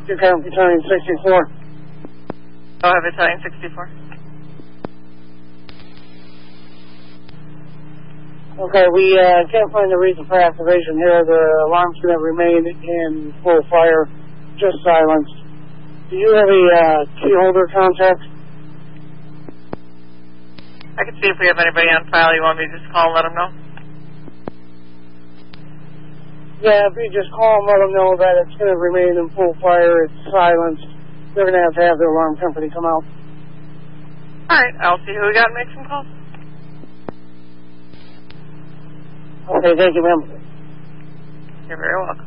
You have Battalion 64. Go ahead, Battalion 64. Okay, we can't find the reason for activation here. The alarm's going to remain in full fire, just silenced. Do you have a key holder contact? I can see if we have anybody on file. You want me to just call and let them know? Yeah, if you just call and let them know that it's going to remain in full fire, it's silenced. They're going to have the alarm company come out. All right, I'll see who we got and make some calls. Okay, thank you, ma'am. You're very welcome.